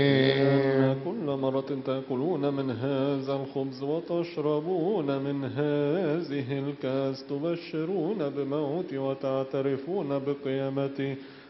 لأن كل مرة تأكلون من هذا الخبز وتشربون من هذه الكأس تبشرون بموتي وتعترفون بقيامتي.